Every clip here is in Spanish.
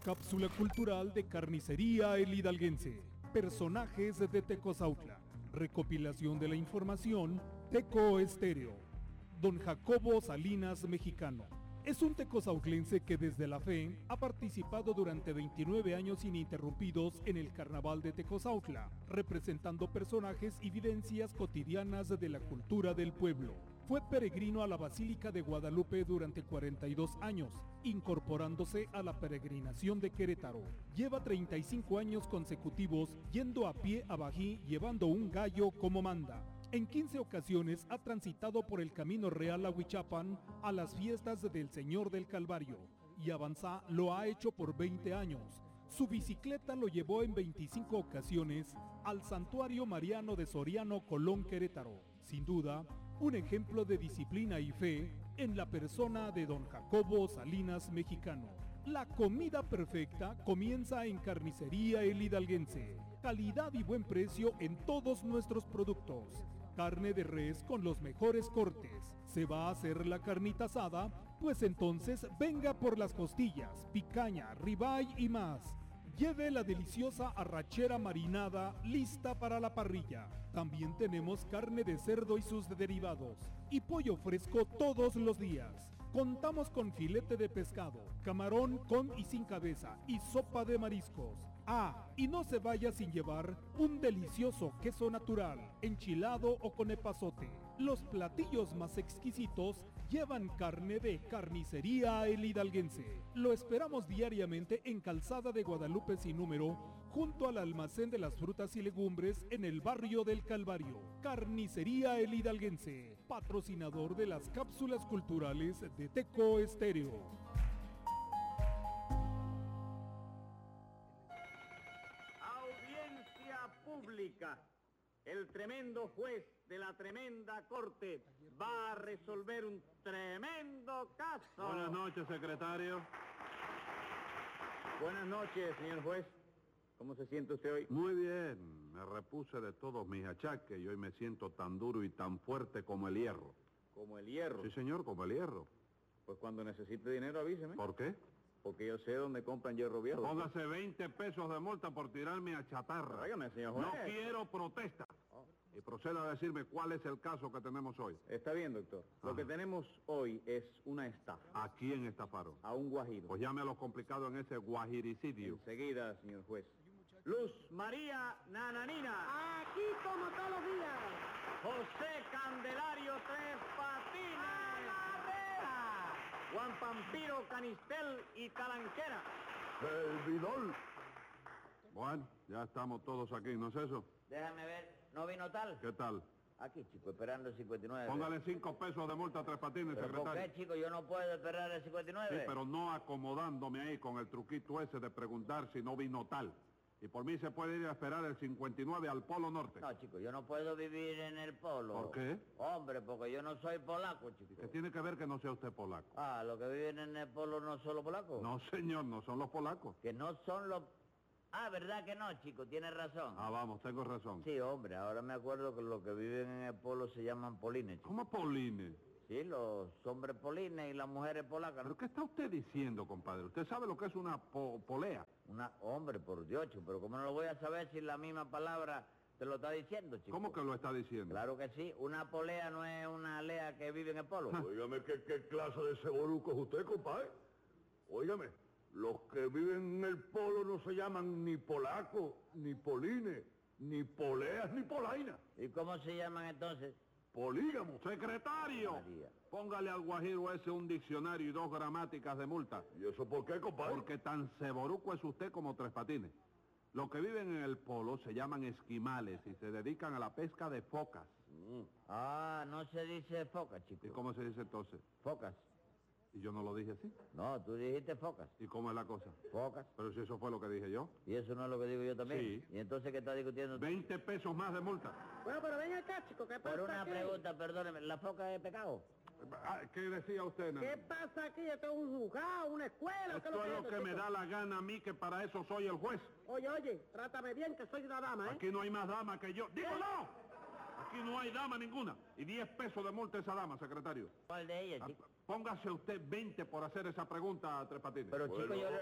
Cápsula cultural de Carnicería El Hidalguense. Personajes de Tecozautla. Recopilación de la información, Teco Estéreo. Don Jacobo Salinas Mexicano. Es un tecozautlense que desde la fe ha participado durante 29 años ininterrumpidos en el Carnaval de Tecozautla, representando personajes y vivencias cotidianas de la cultura del pueblo. Fue peregrino a la Basílica de Guadalupe durante 42 años, incorporándose a la peregrinación de Querétaro. Lleva 35 años consecutivos yendo a pie a Bají llevando un gallo como manda. En 15 ocasiones ha transitado por el Camino Real a Huichapan a las fiestas del Señor del Calvario, y Avanzá lo ha hecho por 20 años. Su bicicleta lo llevó en 25 ocasiones al Santuario Mariano de Soriano, Colón, Querétaro. Sin duda, un ejemplo de disciplina y fe en la persona de don Jacobo Salinas Mexicano. La comida perfecta comienza en Carnicería El Hidalguense. Calidad y buen precio en todos nuestros productos. Carne de res con los mejores cortes. ¿Se va a hacer la carnita asada? Pues entonces venga por las costillas, picaña, ribeye y más. Lleve la deliciosa arrachera marinada lista para la parrilla. También tenemos carne de cerdo y sus derivados. Y pollo fresco todos los días. Contamos con filete de pescado, camarón con y sin cabeza y sopa de mariscos. Ah, y no se vaya sin llevar un delicioso queso natural, enchilado o con epazote. Los platillos más exquisitos llevan carne de Carnicería El Hidalguense. Lo esperamos diariamente en Calzada de Guadalupe sin número, junto al almacén de las frutas y legumbres en el barrio del Calvario. Carnicería El Hidalguense, patrocinador de las cápsulas culturales de Teco Estéreo. Audiencia pública. El tremendo juez de la tremenda corte va a resolver un tremendo caso. Buenas noches, secretario. Buenas noches, señor juez. ¿Cómo se siente usted hoy? Muy bien, me repuse de todos mis achaques y hoy me siento tan duro y tan fuerte como el hierro. Como el hierro. Sí, señor, como el hierro. Pues cuando necesite dinero avíseme. ¿Por qué? Porque yo sé dónde compran hierro viejo. Póngase 20 pesos de multa por tirarme a chatarra. Óigame, señor juez. No quiero protesta. Y proceda a decirme cuál es el caso que tenemos hoy. Está bien, doctor. Lo Ajá. que tenemos hoy es una estafa. ¿A quién estafaron? A un guajiro. Pues llame a los complicados en ese guajiricidio. Enseguida, señor juez. Luz María Nananina. Aquí como todos los días. José Candelario Tres Patines. Juan Pampiro Canistel y Talanquera. ¡Servidor! Bueno, ya estamos todos aquí, ¿no es eso? Déjame ver, ¿no vino tal? ¿Qué tal? Aquí, chico, esperando el 59. Póngale 5 pesos de multa a Tres Patines, ¿Pero por secretario. qué, chico? Yo no puedo esperar el 59. Sí, pero no acomodándome ahí con el truquito ese de preguntar si no vino tal. Y por mí se puede ir a esperar el 59 al Polo Norte. No, chico, yo no puedo vivir en el polo. ¿Por qué? Hombre, porque yo no soy polaco, chico. ¿Qué tiene que ver que no sea usted polaco? Ah, ¿los que viven en el polo no son los polacos? No, señor, no son los polacos. Que no son los... Ah, ¿verdad que no, chico? Tienes razón. Ah, vamos, tengo razón. Sí, hombre, ahora me acuerdo que los que viven en el polo se llaman polines, chico. ¿Cómo polines? Sí, los hombres polines y las mujeres polacas, ¿Pero ¿no? qué está usted diciendo, compadre? ¿Usted sabe lo que es una polea? Hombre, por Dios, chico, pero ¿cómo no lo voy a saber si la misma palabra te lo está diciendo, chico? ¿Cómo que lo está diciendo? Claro que sí, una polea no es una lea que vive en el polo. Óigame, ¿qué clase de ceboruco es usted, compadre? Óigame, los que viven en el polo no se llaman ni polacos, ni polines, ni poleas, ni polainas. ¿Y cómo se llaman entonces? Polígamos. ¡Secretario! María. Póngale al guajiro ese un diccionario y 2 gramáticas de multa. ¿Y eso por qué, compadre? Porque tan ceboruco es usted como Tres Patines. Los que viven en el polo se llaman esquimales y se dedican a la pesca de focas. Ah, no se dice focas, chico. ¿Y cómo se dice entonces? Focas. Y yo no lo dije así. No, tú dijiste focas. ¿Y cómo es la cosa? Focas. Pero si eso fue lo que dije yo. ¿Y eso no es lo que digo yo también? Sí. ¿Y entonces qué está discutiendo? 20 pesos más de multa. Bueno, pero ven acá, chico, ¿qué pasa Por una aquí? pregunta, perdóneme, ¿la foca es pecado? ¿Qué decía usted, ¿Qué nene? pasa aquí? ¿Esto es un juzgado, una escuela? ¿Qué Esto es lo esto, que me chico? da la gana a mí, que para eso soy el juez. Oye, trátame bien, que soy una dama, ¿eh? Aquí no hay más dama que yo. ¡Digo no! Aquí no hay dama ninguna. Y 10 pesos de multa a esa dama, secretario. ¿Cuál de ellas, chico? Póngase usted 20 por hacer esa pregunta a Tres Patines. Pero, chico, Bueno,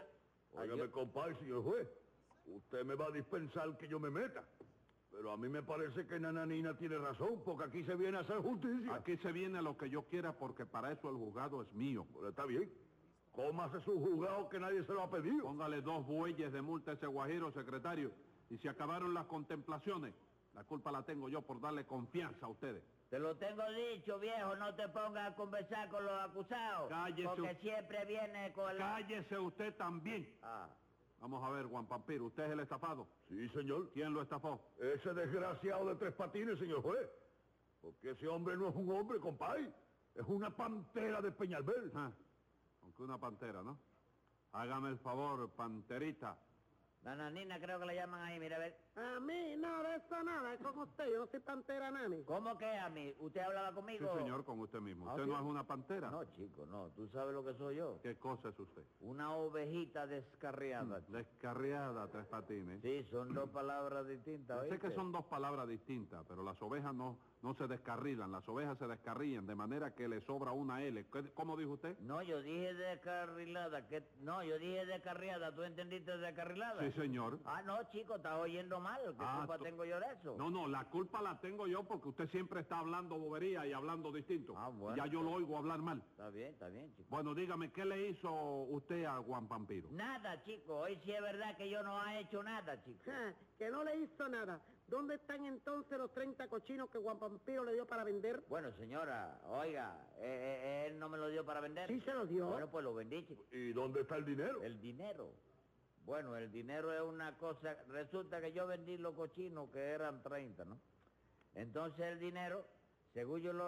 Óigame, yo- compadre, señor juez. Usted me va a dispensar que yo me meta. Pero a mí me parece que Nananina tiene razón, porque aquí se viene a hacer justicia. Aquí se viene a lo que yo quiera porque para eso el juzgado es mío. Bueno, está bien. Cómase su juzgado que nadie se lo ha pedido. Póngale 2 bueyes de multa a ese guajiro, secretario. Y se acabaron las contemplaciones. La culpa la tengo yo por darle confianza a ustedes. Te lo tengo dicho, viejo, no te pongas a conversar con los acusados. Cállese Porque usted. siempre viene con la... Cállese usted también. Ah, Vamos a ver, Juan Pampiro, ¿usted es el estafado? Sí, señor. ¿Quién lo estafó? Ese desgraciado de 3 patines, señor juez. Porque ese hombre no es un hombre, compadre. Es una pantera de Peñalbel. Ah, aunque una pantera, ¿no? Hágame el favor, panterita. Nananina creo que la llaman ahí, mira a ver. A mí, no, de eso nada, es con usted, yo no soy pantera nani. ¿Cómo que a mí? ¿Usted hablaba Sí, conmigo? señor, con usted mismo. Ah, ¿Usted ¿sí? no es una pantera? No, chico, no. ¿Tú sabes lo que soy yo? ¿Qué cosa es usted? Una ovejita descarriada. Descarriada, 3 patines. Sí, son 2 palabras distintas, Sé ¿oíste? que son 2 palabras distintas, pero las ovejas no se descarrilan, las ovejas se descarrían, de manera que le sobra una L. ¿Cómo dijo usted? No, yo dije descarrilada. No, yo dije descarriada. ¿Tú entendiste descarrilada? Sí, señor. Ah, no, chico, estás oyendo mal. ¿Qué culpa tú- tengo yo de eso? No, la culpa la tengo yo porque usted siempre está hablando bobería y hablando distinto. Ah, bueno. Ya yo lo oigo hablar mal. Está bien, chico. Bueno, dígame, ¿qué le hizo usted a Juan Pampiro? Nada, chico. Hoy sí es verdad que yo no he hecho nada, chico. Ja, que no le hizo nada. ¿Dónde están entonces los 30 cochinos que Juan Pampiro le dio para vender? Bueno, señora, oiga, él no me lo dio para vender. Sí se lo dio. Bueno, pues lo vendí, chico. ¿Y dónde está el dinero? El dinero. Bueno, el dinero es una cosa... Resulta que yo vendí los cochinos que eran 30, ¿no? Entonces el dinero, según yo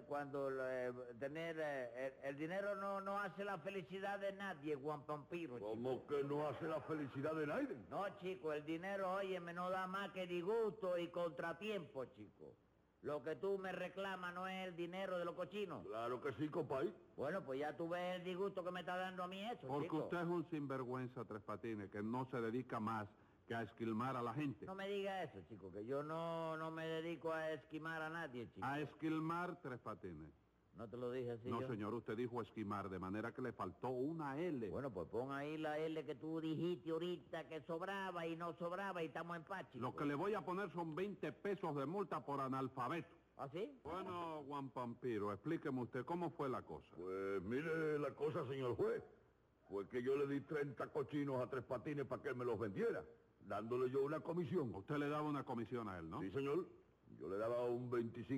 el dinero no hace la felicidad de nadie, Juan Pampiro, chico. ¿Cómo que no hace la felicidad de nadie? No, chico, el dinero, óyeme, no da más que disgusto y contratiempo, chico. Lo que tú me reclamas no es el dinero de los cochinos. Claro que sí, compadre. Bueno, pues ya tú ves el disgusto que me está dando a mí eso, Porque chico. usted es un sinvergüenza, 3 patines, que no se dedica más que a esquilmar a la gente. No me diga eso, chico, que yo no me dedico a esquimar a nadie, chico. A esquilmar, 3 patines. ¿No te lo dije así No, yo? señor, usted dijo esquimar, de manera que le faltó una L. Bueno, pues pon ahí la L que tú dijiste ahorita que sobraba y no sobraba y estamos en paz, chico. Lo que le voy a poner son 20 pesos de multa por analfabeto. ¿Ah, sí? Bueno, Juan Pampiro, explíqueme usted cómo fue la cosa. Pues mire la cosa, señor juez. Fue que yo le di 30 cochinos a 3 patines para que él me los vendiera, dándole yo una comisión. Usted le daba una comisión a él, ¿no? Sí, señor. Yo le daba un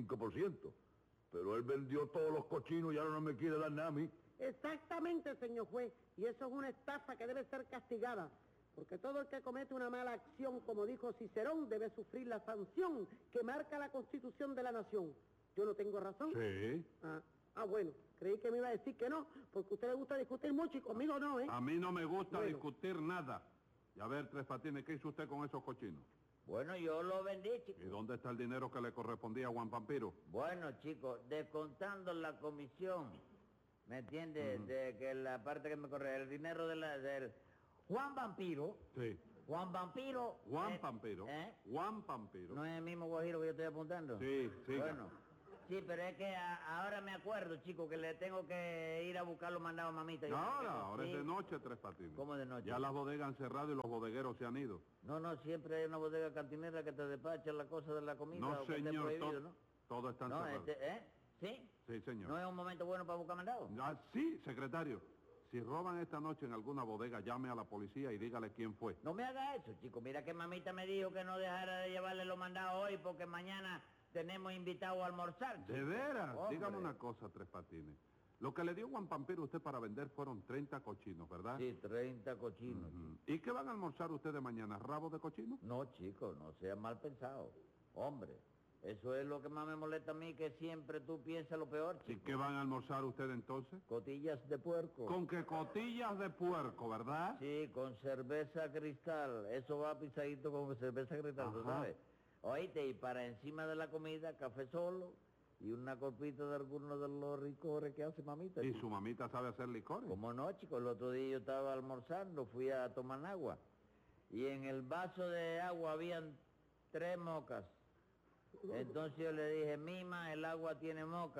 25%. Pero él vendió todos los cochinos y ahora no me quiere dar nada a mí. Exactamente, señor juez. Y eso es una estafa que debe ser castigada. Porque todo el que comete una mala acción, como dijo Cicerón, debe sufrir la sanción que marca la Constitución de la Nación. ¿Yo no tengo razón? Sí. Bueno, creí que me iba a decir que no, porque a usted le gusta discutir mucho y conmigo no, ¿eh? A mí no me gusta Bueno. discutir nada. Y a ver, 3 patines, ¿qué hizo usted con esos cochinos? Bueno, yo lo vendí, chico. ¿Y dónde está el dinero que le correspondía a Juan Pampiro? Bueno, chico, descontando la comisión, ¿me entiendes? De que la parte que me corre, el dinero del Juan Vampiro. Sí. Juan Vampiro. Juan Pampiro. ¿Eh? Juan Pampiro. ¿No es el mismo guajiro que yo estoy apuntando? Sí, siga. Bueno, sí, pero es que ahora me acuerdo, chico, que le tengo que ir a buscar los mandados a mamita. Ahora Sí. es de noche, 3 patines. ¿Cómo de noche? Ya las bodegas han cerrado y los bodegueros se han ido. No, siempre hay una bodega cantinera que te despacha la cosa de la comida. No, o que esté señor, prohibido, ¿no? todo está No, cerrado. ¿Sí? Sí, señor. ¿No es un momento bueno para buscar mandados? Sí, secretario. Si roban esta noche en alguna bodega, llame a la policía y dígale quién fue. No me haga eso, chico. Mira que mamita me dijo que no dejara de llevarle los mandados hoy porque mañana tenemos invitados a almorzar, chico. ¿De veras? Hombre. Dígame una cosa, 3 patines. Lo que le dio Juan Pampiro a usted para vender fueron 30 cochinos, ¿verdad? Sí, 30 cochinos. Ujú. ¿Y qué van a almorzar ustedes mañana? ¿Rabo de cochino? No, chico, no sea mal pensado. Hombre, eso es lo que más me molesta a mí, que siempre tú piensas lo peor, ¿Y chico. qué van a almorzar ustedes entonces? Cotillas de puerco. Con que cotillas de puerco, ¿verdad? Sí, con cerveza cristal. Eso va pisadito con cerveza cristal, ¿tú Ajá. sabes? Oíste, y para encima de la comida, café solo y una copita de alguno de los licores que hace mamita. ¿Y chico. su mamita sabe hacer licores? ¿Cómo no, chico? El otro día yo estaba almorzando, fui a tomar agua. Y en el vaso de agua habían 3 mocas. Entonces yo le dije, Mima, el agua tiene mocas.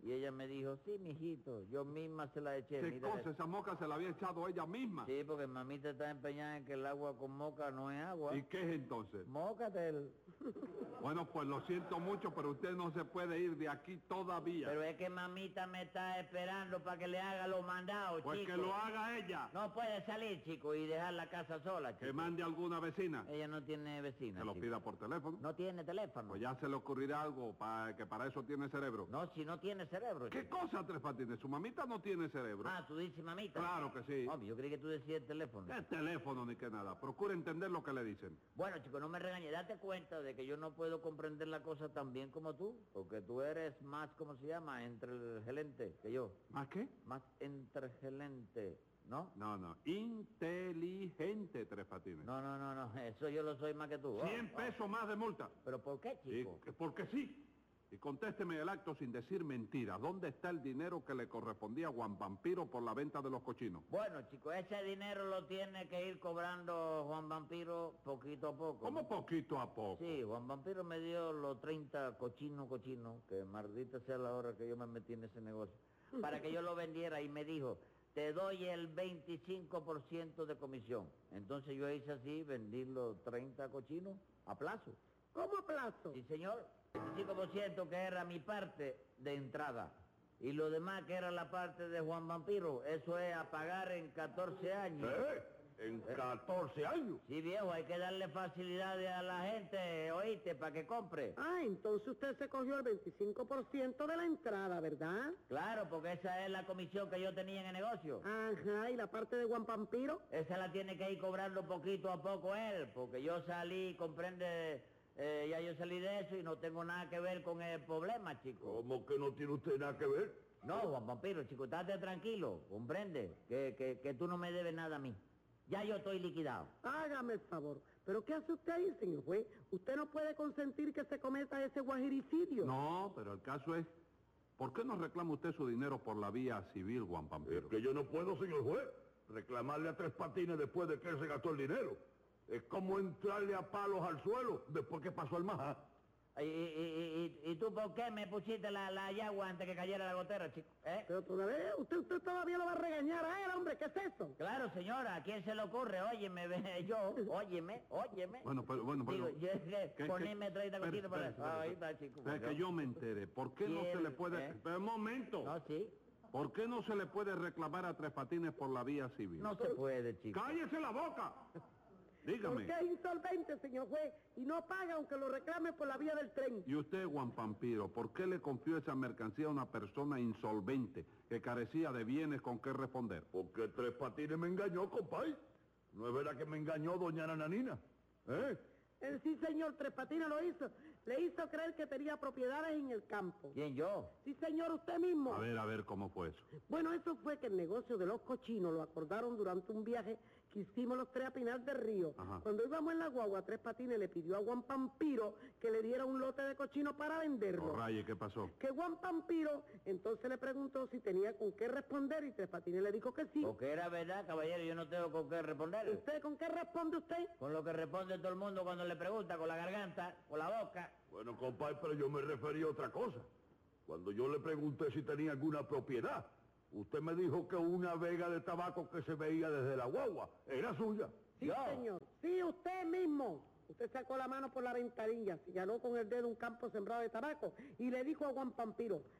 Y ella me dijo, sí, mijito, yo misma se la eché. ¿Qué mira cosa? Esa moca se la había echado ella misma. Sí, porque mamita está empeñada en que el agua con moca no es agua. ¿Y qué es entonces? Mócatel. Bueno, pues lo siento mucho, pero usted no se puede ir de aquí todavía. Pero es que mamita me está esperando para que le haga los mandados, Pues chico. que lo haga ella. No puede salir, chico, y dejar la casa sola, chico. Que mande a alguna vecina. Ella no tiene vecina, Que lo chico. pida por teléfono. No tiene teléfono. Pues ya se le ocurrirá algo, que para eso tiene cerebro. No, si no tiene cerebro, ¿Qué chico. cosa, Tres Patines? Su mamita no tiene cerebro. Ah, tú dices mamita. Claro que sí. Hombre, yo creí que tú decías el teléfono. ¿Qué teléfono ni qué nada? Procure entender lo que le dicen. Bueno, chico, no me regañes. Date cuenta de que yo no puedo comprender la cosa tan bien como tú, porque tú eres más, ¿cómo se llama? Entregelente que yo. ¿Más qué? Más entregelente, ¿no? No. Inteligente, Tres Patines. No. Eso yo lo soy más que tú. 100 pesos más de multa. ¿Pero por qué, chico? Sí, porque sí. Y contésteme el acto sin decir mentiras. ¿Dónde está el dinero que le correspondía a Juan Vampiro por la venta de los cochinos? Bueno, chico, ese dinero lo tiene que ir cobrando Juan Vampiro poquito a poco. ¿Cómo poquito a poco? Sí, Juan Vampiro me dio los 30 cochinos, que maldita sea la hora que yo me metí en ese negocio, para que yo lo vendiera y me dijo, te doy el 25% de comisión. Entonces yo hice así, vendí los 30 cochinos a plazo. ¿Cómo a plazo? Sí, señor. El 25% que era mi parte de entrada. Y lo demás que era la parte de Juan Vampiro, eso es a pagar en 14 años. En 14 años. Sí, viejo, hay que darle facilidades a la gente, oíste, para que compre. Ah, entonces usted se cogió el 25% de la entrada, ¿verdad? Claro, porque esa es la comisión que yo tenía en el negocio. Ajá, ¿y la parte de Juan Pampiro? Esa la tiene que ir cobrando poquito a poco él, porque yo salí, comprende, ya yo salí de eso y no tengo nada que ver con el problema, chico. ¿Cómo que no tiene usted nada que ver? No, Juan Vampiro, chico, estate tranquilo, comprende, que tú no me debes nada a mí. Ya yo estoy liquidado. Hágame el favor. ¿Pero qué hace usted ahí, señor juez? Usted no puede consentir que se cometa ese guajiricidio. No, pero el caso es, ¿por qué no reclama usted su dinero por la vía civil, Juan Es Vampiro? que yo no puedo, señor juez, reclamarle a Tres Patines después de que él se gastó el dinero. Es como entrarle a palos al suelo después que pasó el majá. ¿Y tú por qué me pusiste la yagua antes que cayera la gotera, chico? Pero todavía, usted todavía lo va a regañar a él, hombre, ¿qué es eso? Claro, señora, ¿a quién se le ocurre? Óyeme, yo, óyeme. Bueno, pero... Digo, yo ¿Qué- poneme 30 cositas para eso. espera, Ahí está, chico. que yo me entere. ¿Por qué no se le puede... Pero un momento. No, sí. ¿Por qué no se le puede reclamar a Tres Patines por la vía civil? No se puede, chico. ¡Cállese la boca! Dígame. Porque es insolvente, señor juez, y no paga aunque lo reclame por la vía del tren. Y usted, Juan Pampiro, ¿por qué le confió esa mercancía a una persona insolvente que carecía de bienes con qué responder? Porque Tres Patines me engañó, compay. ¿No es verdad que me engañó doña Nananina? Sí, señor, Tres Patines lo hizo. Le hizo creer que tenía propiedades en el campo. ¿Quién, yo? Sí, señor, usted mismo. A ver, ¿cómo fue eso? Bueno, eso fue que el negocio de los cochinos lo acordaron durante un viaje que hicimos los tres a Pinar del Río. Ajá. Cuando íbamos en la guagua, Tres Patines le pidió a Juan Pampiro que le diera un lote de cochinos para venderlo. Raye, ¿qué pasó? Que Juan Pampiro entonces le preguntó si tenía con qué responder y Tres Patines le dijo que sí. Porque era verdad, caballero, yo no tengo con qué responder. ¿Usted con qué responde usted? Con lo que responde todo el mundo cuando le pregunta, con la garganta, con la boca. Bueno, compay, pero yo me refería a otra cosa. Cuando yo le pregunté si tenía alguna propiedad, usted me dijo que una vega de tabaco que se veía desde la guagua era suya. Sí, ¿Yo? señor. Sí, usted mismo. Usted sacó la mano por la ventanilla, señaló con el dedo un campo sembrado de tabaco y le dijo a Juan Pampiro